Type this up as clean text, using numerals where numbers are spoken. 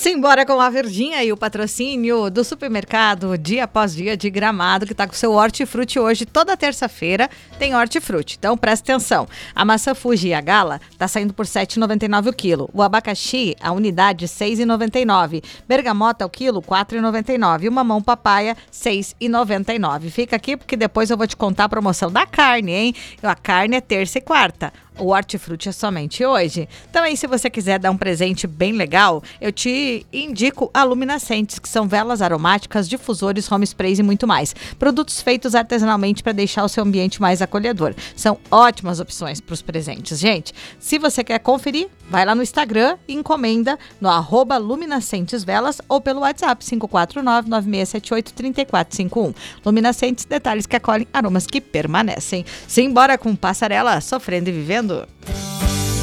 Simbora com a Verdinha e o patrocínio do supermercado Dia Após Dia de Gramado, que tá com seu hortifruti hoje. Toda terça-feira tem hortifruti, então presta atenção. A maçã Fuji e a Gala tá saindo por R$ 7,99 o quilo. O abacaxi, a unidade, R$ 6,99. Bergamota, o quilo, R$ 4,99. E o mamão papaya, R$ 6,99. Fica aqui porque depois eu vou te contar a promoção da carne, hein? A carne é terça e quarta. O hortifruti é somente hoje. Também, se você quiser dar um presente bem legal, eu te indico a Luminascentes, que são velas aromáticas, difusores, home sprays e muito mais. Produtos feitos artesanalmente para deixar o seu ambiente mais acolhedor. São ótimas opções para os presentes, gente. Se você quer conferir, vai lá no Instagram e encomenda no @luminascentesvelas ou pelo WhatsApp 549-9678-3451. Luminascentes, detalhes que acolhem, aromas que permanecem. Simbora com Passarela, sofrendo e vivendo.